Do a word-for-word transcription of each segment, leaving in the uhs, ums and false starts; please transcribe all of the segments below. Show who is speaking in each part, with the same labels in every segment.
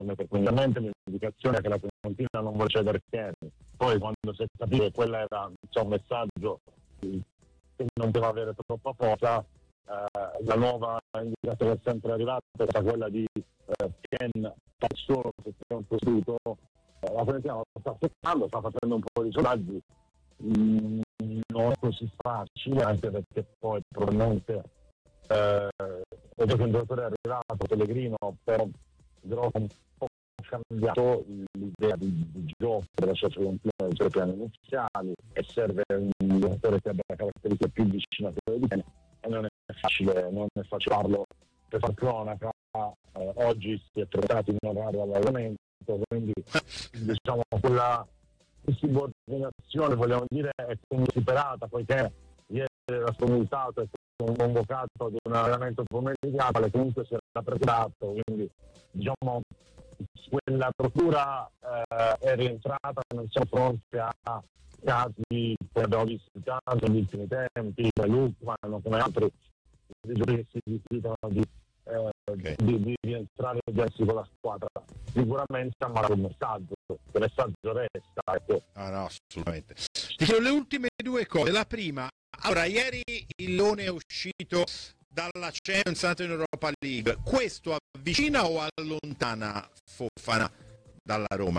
Speaker 1: mettere quindi l'indicazione che la Fiorentina non vuole cedere Kenny. Poi quando si è capito che quella era un messaggio che non deve avere troppa forza, eh, la nuova indicazione che è sempre arrivata è stata quella di eh, Ken solo se c'è un costruito. Eh, la Fiorentina lo sta aspettando, sta facendo un po' di sondaggi, mm, non è così facile, anche perché poi probabilmente eh, il giocatore è arrivato Pellegrino, però però un po' cambiato l'idea di, di gioco della sua completo dei suoi piani iniziali, e serve un giocatore che abbia caratteristiche più vicine a quelle di Kenny, e non è facile, non è facile farlo. Per far cronaca, eh, oggi si è trovato in orario all'allenamento, quindi diciamo quella subordinazione, vogliamo dire, è superata, poiché ieri era scomunicato e convocato ad un allenamento pomeridiano, comunque si era preparato, quindi diciamo quella procura eh, è rientrata. Non siamo pronti a casi che abbiamo visto tanto negli ultimi tempi, da Lukman come altri giocatori che si rifiutano di, eh, okay. di, di rientrare diversi con la squadra. Sicuramente ha mandato un messaggio, il messaggio resta, ecco.
Speaker 2: Ah no, assolutamente. Ti chiedo le ultime due cose. La prima, allora, ieri il Lione è uscito dalla Champions, è andato in Europa League. Questo avvicina o allontana Fofana dalla Roma?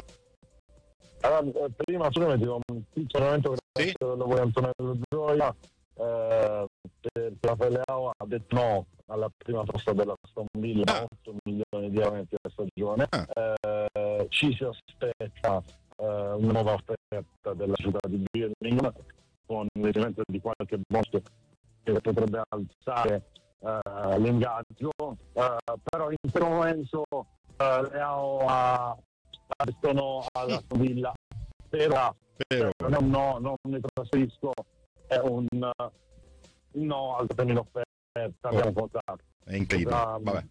Speaker 1: Allora, prima solo dico un piccolo momento,
Speaker 2: sì?
Speaker 1: Lo vuole Antonello Gioia, eh, per Raffaele Leao ha detto no alla prima proposta della Aston Villa, ah. otto milioni di euro per la stagione. Ah. Eh, ci si aspetta eh, una nuova offerta della città di Birmingham, con l'investimento di qualche bosco che potrebbe alzare uh, l'ingaggio, uh, però in questo momento uh, Leao ha, ha detto no alla Villa, però, però non è un no, non mi trasferisco, è un uh, no al termine offerta, abbiamo oh, contato.
Speaker 2: È incredibile, uh, vabbè.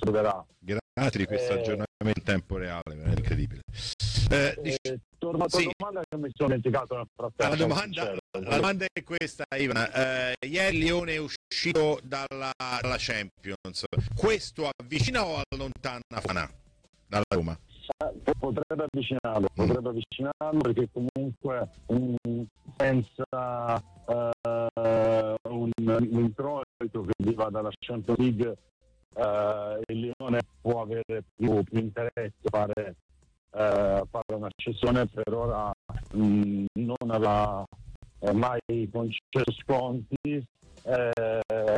Speaker 2: Grazie di questo eh, aggiornamento in tempo reale, è incredibile.
Speaker 1: Eh, eh, torno alla sì. domanda che mi sono dimenticato nel frattempo.
Speaker 2: La domanda, la domanda è questa, Ivan. Eh, ieri Lione è uscito dalla, dalla Champions. Questo avvicina o allontana Fofana dalla Roma?
Speaker 1: Eh, potrebbe avvicinarlo, mm. potrebbe avvicinarlo perché comunque um, senza uh, un, un introito che arriva dalla Champions League, uh, il Lione può avere più, più interesse a fare Uh, fare una cessione. Per ora mh, non aveva eh, mai concesso sconti, eh,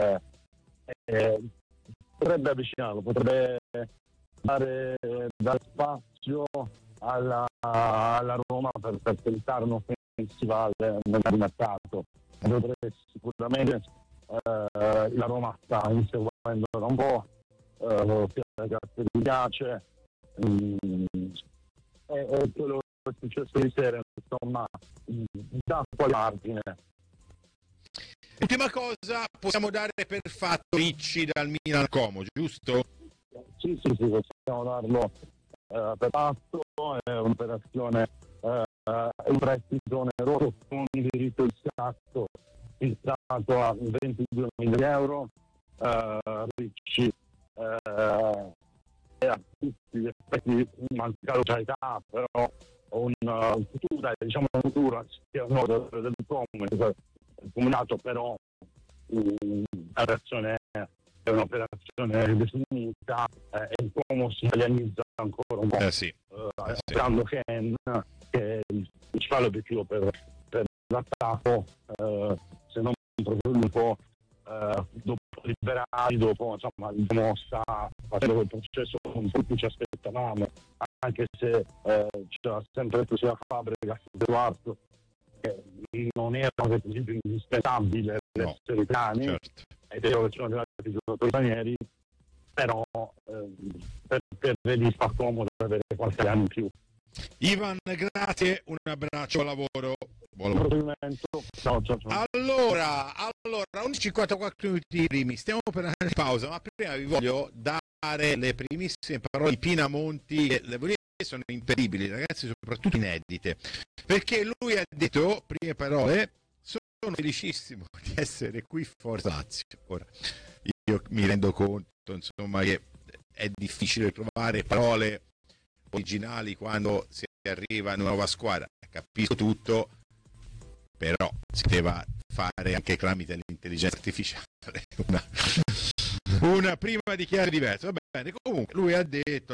Speaker 1: eh, potrebbe avvicinarlo, potrebbe dare, dare spazio alla, alla Roma per, per tentare un'offensiva nel mercato. Potrebbe sicuramente eh, la Roma sta inseguendo da un po', eh, che mi piace. Mh, E, e quello che è successo di sera, insomma, da quale margine.
Speaker 2: Ultima cosa, possiamo dare per fatto Ricci dal Milan Como, giusto?
Speaker 1: Sì, sì, sì, possiamo darlo eh, per fatto, è un'operazione, eh, un prestito oneroso con diritto di scatto fissato a ventidue milioni di euro. eh, Ricci eh, e a tutti gli effetti mancato di età, però un, uh, un futuro, diciamo un futuro no, del, del comune, il combinato, però um, l'operazione è un'operazione definita eh, e il Como si italianizza ancora un po',
Speaker 2: eh sì,
Speaker 1: uh,
Speaker 2: eh sì.
Speaker 1: Ken, che è il principale obiettivo per, per l'attacco, uh, se non proprio l'unico. Uh, dopo liberati, dopo insomma diciamo, sta facendo quel processo con cui ci aspettavamo, anche se eh, c'era sempre detto sia Fabregas che Eduardo che non era per esempio indispensabile
Speaker 2: no,
Speaker 1: essere italiani, certo. È vero che sono arrivati i giocatori stranieri, però eh, per, per vedi fa comodo avere qualche anno in più.
Speaker 2: Ivan, grazie, un abbraccio, buon lavoro. Buon
Speaker 1: lavoro. Ciao, ciao, ciao.
Speaker 2: Allora, allora, undici e cinquantaquattro minuti primi, stiamo per andare in pausa, ma prima vi voglio dare le primissime parole di Pinamonti, che le voglio dire sono incredibili, ragazzi, soprattutto inedite, perché lui ha detto, prime parole, sono felicissimo di essere qui Forza Lazio. Ora, io mi rendo conto, insomma, che è difficile trovare parole originali quando si arriva in una nuova squadra, capisco tutto, però si poteva fare anche tramite l'intelligenza artificiale una, una prima dichiarazione diversa. Va bene, comunque lui ha detto